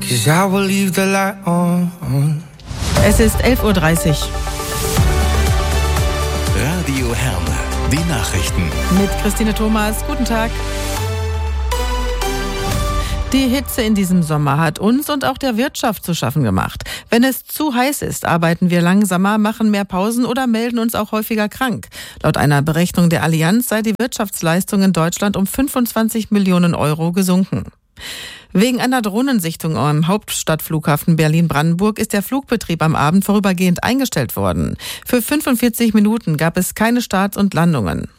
'cause I will leave the light on. Es ist 11:30 Uhr. Radio Herne, die Nachrichten. Mit Christine Thomas. Guten Tag. Die Hitze in diesem Sommer hat uns und auch der Wirtschaft zu schaffen gemacht. Wenn es zu heiß ist, arbeiten wir langsamer, machen mehr Pausen oder melden uns auch häufiger krank. Laut einer Berechnung der Allianz sei die Wirtschaftsleistung in Deutschland um 25 Millionen Euro gesunken. Wegen einer Drohnensichtung am Hauptstadtflughafen Berlin-Brandenburg ist der Flugbetrieb am Abend vorübergehend eingestellt worden. Für 45 Minuten gab es keine Starts und Landungen.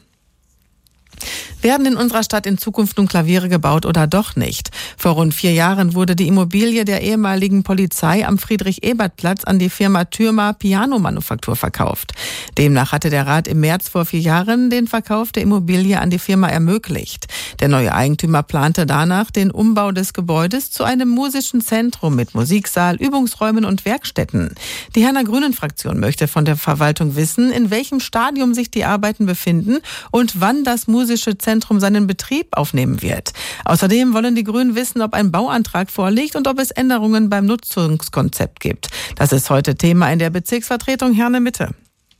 Werden in unserer Stadt in Zukunft nun Klaviere gebaut oder doch nicht? Vor rund 4 Jahren wurde die Immobilie der ehemaligen Polizei am Friedrich-Ebert-Platz an die Firma Thürmer Pianomanufaktur verkauft. Demnach hatte der Rat im März vor 4 Jahren den Verkauf der Immobilie an die Firma ermöglicht. Der neue Eigentümer plante danach den Umbau des Gebäudes zu einem musischen Zentrum mit Musiksaal, Übungsräumen und Werkstätten. Die Herner Grünen-Fraktion möchte von der Verwaltung wissen, in welchem Stadium sich die Arbeiten befinden und wann das musische Zentrum seinen Betrieb aufnehmen wird. Außerdem wollen die Grünen wissen, ob ein Bauantrag vorliegt und ob es Änderungen beim Nutzungskonzept gibt. Das ist heute Thema in der Bezirksvertretung Herne Mitte.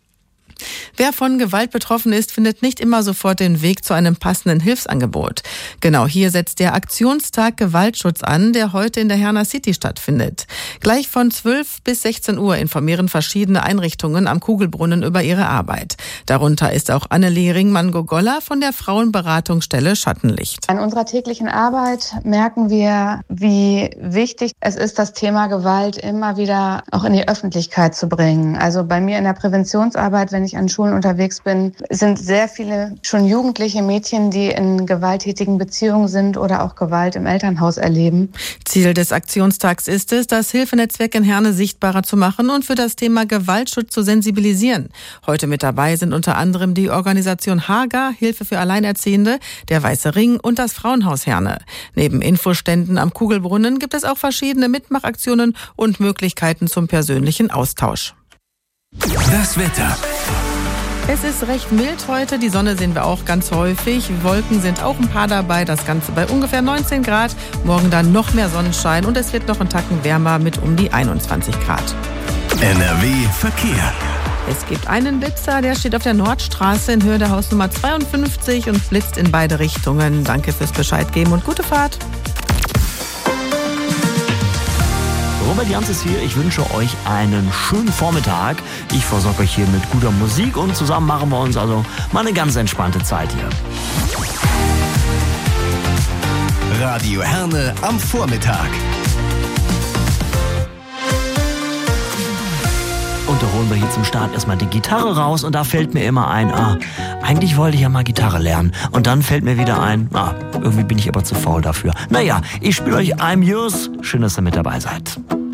Wer von Gewalt betroffen ist, findet nicht immer sofort den Weg zu einem passenden Hilfsangebot. Genau hier setzt der Aktionstag Gewaltschutz an, der heute in der Herner City stattfindet. Gleich von 12 bis 16 Uhr informieren verschiedene Einrichtungen am Kugelbrunnen über ihre Arbeit. Darunter ist auch Annelie Ringmann-Gogolla von der Frauenberatungsstelle Schattenlicht. An unserer täglichen Arbeit merken wir, wie wichtig es ist, das Thema Gewalt immer wieder auch in die Öffentlichkeit zu bringen. Also bei mir in der Präventionsarbeit, wenn ich an Schulen unterwegs bin, sind sehr viele schon jugendliche Mädchen, die in gewalttätigen Beziehungen sind oder auch Gewalt im Elternhaus erleben. Ziel des Aktionstags ist es, das Hilfenetzwerk in Herne sichtbarer zu machen und für das Thema Gewaltschutz zu sensibilisieren. Heute mit dabei sind unter anderem die Organisation Haga, Hilfe für Alleinerziehende, der Weiße Ring und das Frauenhaus Herne. Neben Infoständen am Kugelbrunnen gibt es auch verschiedene Mitmachaktionen und Möglichkeiten zum persönlichen Austausch. Das Wetter. Es ist recht mild heute, die Sonne sehen wir auch ganz häufig, Wolken sind auch ein paar dabei, das Ganze bei ungefähr 19 Grad, morgen dann noch mehr Sonnenschein und es wird noch einen Tacken wärmer mit um die 21 Grad. NRW Verkehr. Es gibt einen Blitzer, der steht auf der Nordstraße in Höhe der Hausnummer 52 und blitzt in beide Richtungen. Danke fürs Bescheid geben und gute Fahrt. Robert Jans ist hier. Ich wünsche euch einen schönen Vormittag. Ich versorge euch hier mit guter Musik und zusammen machen wir uns also mal eine ganz entspannte Zeit hier. Radio Herne am Vormittag. Und da holen wir hier zum Start erstmal die Gitarre raus und da fällt mir immer ein, eigentlich wollte ich ja mal Gitarre lernen. Und dann fällt mir wieder ein, irgendwie bin ich aber zu faul dafür. Naja, ich spiele euch I'm Yours. Schön, dass ihr mit dabei seid.